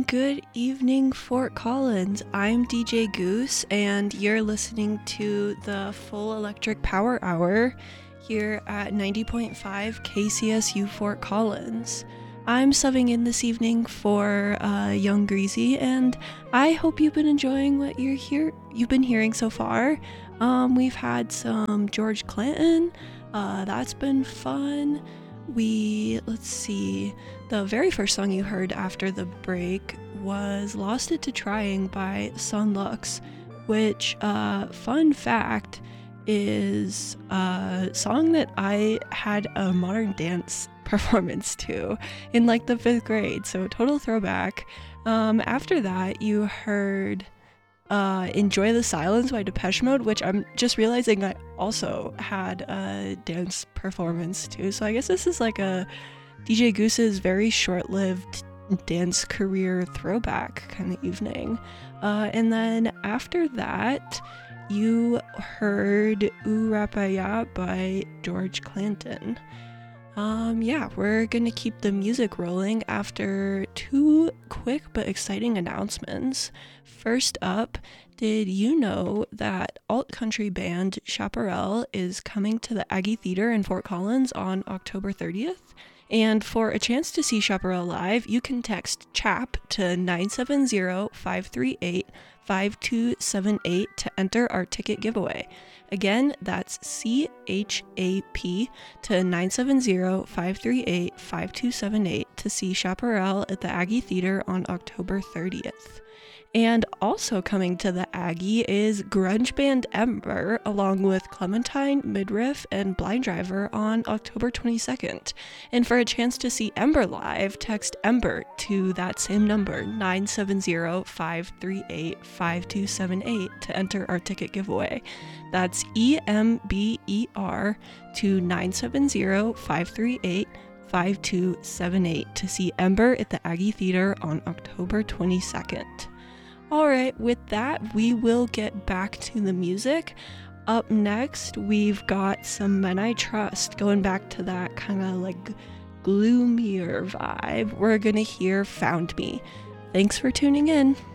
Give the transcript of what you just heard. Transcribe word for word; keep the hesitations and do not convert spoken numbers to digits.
good evening, Fort Collins. I'm D J Goose, and you're listening to the Full Electric Power Hour here at ninety point five K C S U Fort Collins. I'm subbing in this evening for uh, Young Greasy, and I hope you've been enjoying what you're here. You've been hearing so far. Um, we've had some George Clinton. Uh, that's been fun. We, let's see, the very first song you heard after the break was Lost It to Trying by Sun Lux, which, uh, fun fact, is a song that I had a modern dance performance to in like the fifth grade, so total throwback. Um, after that, you heard Uh, Enjoy the Silence by Depeche Mode, which I'm just realizing I also had a dance performance too. So I guess this is like a D J Goose's very short-lived dance career throwback kind of evening. Uh, and then after that, you heard Ooh Rapaya by George Clinton. Um, yeah, we're gonna keep the music rolling after two quick but exciting announcements. First up, did you know that alt-country band Chaparral is coming to the Aggie Theater in Fort Collins on October thirtieth? And for a chance to see Chaparral live, you can text CHAP to nine seven zero, five three eight, five two seven eight to enter our ticket giveaway. Again, that's C H A P to nine seven zero, five three eight, five two seven eight to see Chaparral at the Aggie Theater on October thirtieth. And also coming to the Aggie is grunge band Ember, along with Clementine, Midriff, and Blind Driver on October twenty-second. And for a chance to see Ember live, text Ember to that same number, nine seven zero, five three eight, five two seven eight to enter our ticket giveaway. That's E M B E R to nine seven zero, five three eight, five two seven eight to see Ember at the Aggie Theater on October twenty-second. Alright, with that, we will get back to the music. Up next, we've got some Men I Trust, going back to that kind of like gloomier vibe. We're gonna hear Found Me. Thanks for tuning in.